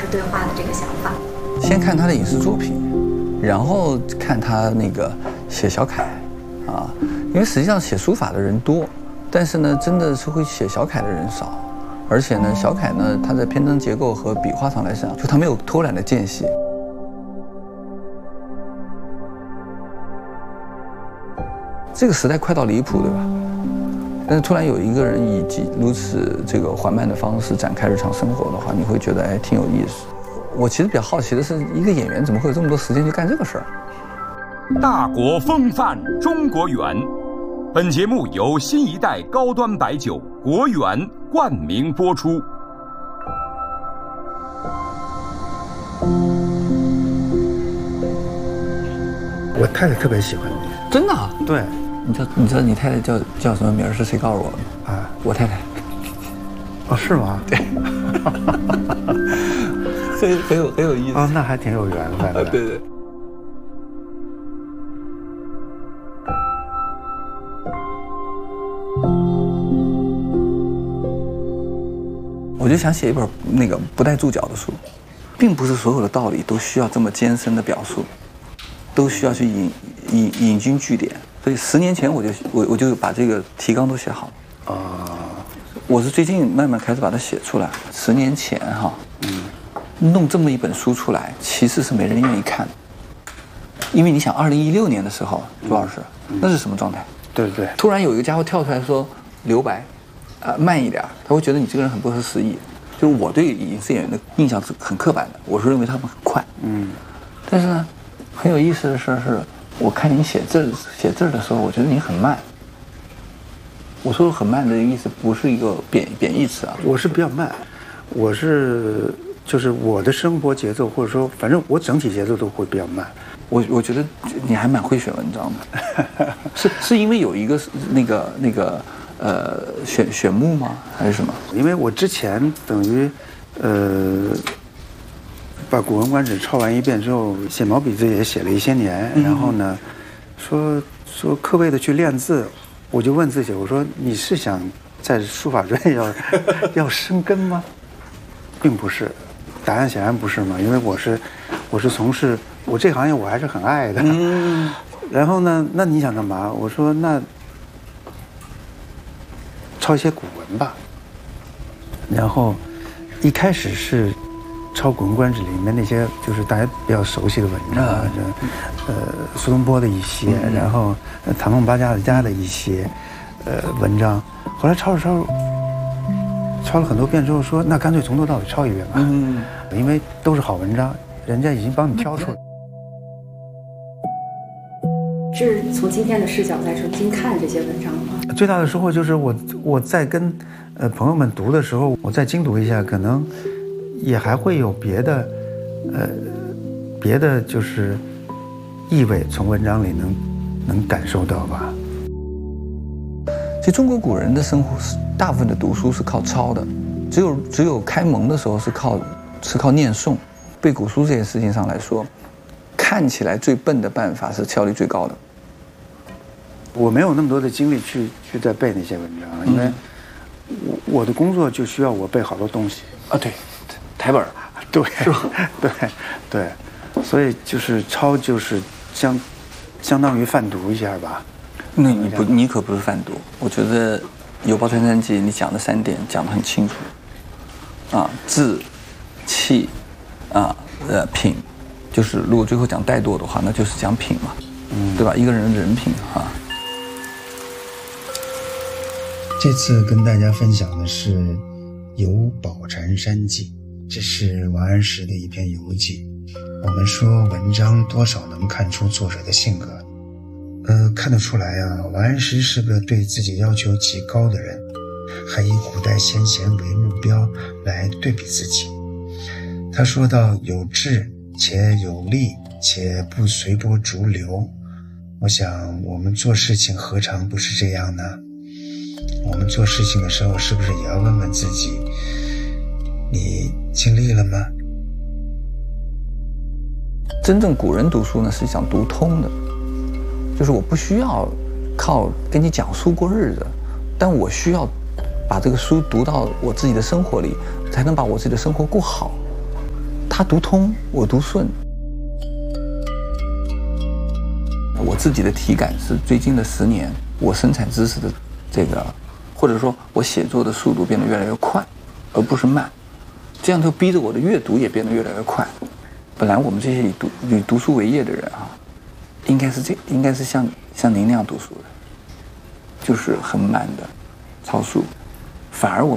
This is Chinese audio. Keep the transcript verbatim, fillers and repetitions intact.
师对话的这个想法？ 先看他的影视作品，然后看他那个写小楷，啊，因为实际上写书法的人多，但是呢，真的是会写小楷的人少，而且呢，小楷呢，它在篇章结构和笔画上来讲，就它没有偷懒的间隙。这个时代快到离谱，对吧？但是突然有一个人以及如此这个缓慢的方式展开日常生活的话，你会觉得哎挺有意思。我其实比较好奇的是，一个演员怎么会有这么多时间去干这个事儿？ 大国风范，中国园。本节目由新一代高端白酒国园冠名播出。 我太太特别喜欢你， 真的、啊？ 对。 你知道你知道你太太叫叫什么名儿？是谁告诉我的吗？啊，我太太。 哦，是吗？ 对。很很有很有意思。 哦，那还挺有缘分的。 对对。我就想写一本那个不带注脚的书，并不是所有的道理都需要这么艰深的表述，都需要去引引引经据典。所以十年前我就我我就把这个提纲都写好了。啊，我是最近慢慢开始把它写出来。十年前哈，嗯，弄这么一本书出来，其实是没人愿意看。因为你想，二零一六年的时候，朱老师，嗯、那是什么状态？ 对对。 突然有一个家伙跳出来说留白，啊、呃，慢一点，他会觉得你这个人很不合时宜。就是我对影视演员的印象是很刻板的，我是认为他们很快。嗯，但是呢，很有意思的事是。我看你写字写字的时候，我觉得你很慢。我说很慢的意思不是一个贬贬义词啊， 我是比较慢，我是就是我的生活节奏或者说反正我整体节奏都会比较慢。 我我觉得你还蛮会写文章的，是是因为有一个那个那个呃选选目吗？还是什么？ 因为我之前等于呃。把《古文观止》抄完一遍之后，写毛笔字也写了一些年，嗯、然后呢，说说刻意的去练字，我就问自己，我说你是想在书法专业要要生根吗？并不是，答案显然不是嘛，因为我是我是从事我这行业我还是很爱的。嗯。然后呢，那你想干嘛？我说那抄一些古文吧。然后一开始是。抄《古文观止》里面那些就是大家比较熟悉的文章，啊，这呃苏东坡的一些，嗯、然后唐宋八家家的一些呃文章，后来抄着抄着，抄了很多遍之后说，那干脆从头到尾抄一遍吧，嗯，因为都是好文章，人家已经帮你挑出来。 是从今天的视角再重新看这些文章吗？ 最大的收获就是我我在跟呃朋友们读的时候，我再精读一下，可能。也还会有别的，呃，别的就是意味从文章里能能感受到吧。 其实中国古人的生活是大部分的读书是靠抄的，只有只有开蒙的时候是靠是靠念诵。背古书这件事情上来说，看起来最笨的办法是效率最高的。 我没有那么多的精力去去再背那些文章，因为我我的工作就需要我背好多东西啊，对。台本， 对，对，对，所以就是抄，就是相相当于泛读一下吧。 那你不，你可不是泛读。我觉得《邮报穿山记》你讲的三点讲得很清楚，啊，志、气，啊，呃，品，就是如果最后讲怠惰的话，那就是讲品嘛，嗯，对吧？一个人的人品啊。 这次跟大家分享的是《游宝禅山记》。这是王安石的一篇游记。我们说文章多少能看出作者的性格，呃，看得出来啊，王安石是个对自己要求极高的人，还以古代先贤为目标来对比自己。他说到有志且有力且不随波逐流，我想我们做事情何尝不是这样呢？我们做事情的时候是不是也要问问自己，你尽力了吗？ 真正古人读书呢是想读通的，就是我不需要靠跟你讲书过日子，但我需要把这个书读到我自己的生活里，才能把我自己的生活过好。 他读通，我读顺。我自己的体感是，最近的十年，我生产知识的这个，或者说我写作的速度变得越来越快，而不是慢，这样就逼着我的阅读也变得越来越快。本来我们这些以读以读书为业的人啊，应该是这应该是像像您那样读书的，就是很慢的，超速，反而我们。